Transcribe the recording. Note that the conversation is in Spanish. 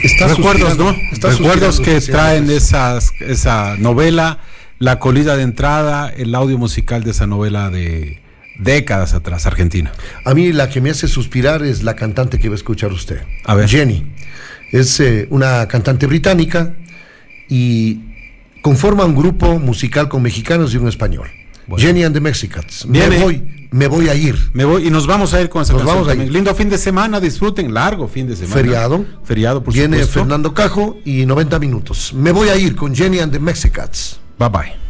Recuerdos, ¿no? Recuerdos que traen esa novela, la colilla de entrada, el audio musical de esa novela de décadas atrás, Argentina. A mí la que me hace suspirar es la cantante que va a escuchar usted. A ver. Jenny. Es una cantante británica y conforma un grupo musical con mexicanos y un español. Bueno. Jenny and the Mexicans. Me voy a ir. Y nos vamos a ir con esa canción. Vamos a ir. Lindo fin de semana, disfruten, largo fin de semana. Feriado, por Viene supuesto. Fernando Cajo y 90 minutos. Me voy a ir con Jenny and the Mexicans. Bye bye.